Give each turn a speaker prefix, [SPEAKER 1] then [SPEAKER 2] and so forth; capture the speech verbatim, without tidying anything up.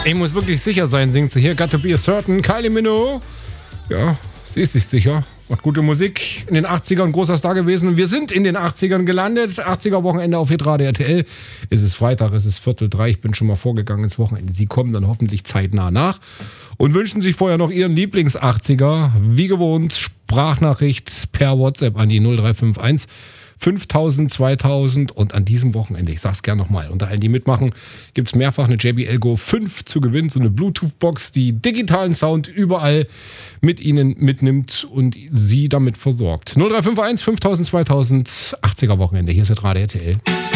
[SPEAKER 1] Ich muss wirklich sicher sein, singt sie hier. Got to be a certain. Kylie Minogue. Ja, sie ist sich sicher. Macht gute Musik. In den achtzigern großer Star gewesen. Wir sind in den achtzigern gelandet. achtziger-Wochenende auf Hitradio R T L. Es ist Freitag, es ist Viertel drei. Ich bin schon mal vorgegangen ins Wochenende. Sie kommen dann hoffentlich zeitnah nach und wünschen sich vorher noch ihren Lieblings-achtziger. Wie gewohnt, Sprachnachricht per WhatsApp an die null drei fünf eins fünftausend, zweitausend und an diesem Wochenende, ich sag's gerne nochmal, unter allen, die mitmachen, gibt's mehrfach eine J B L Go fünf zu gewinnen, so eine Bluetooth-Box, die digitalen Sound überall mit Ihnen mitnimmt und Sie damit versorgt. null drei fünf eins fünftausend, zweitausend, achtziger Wochenende, hier ist das Radio R T L.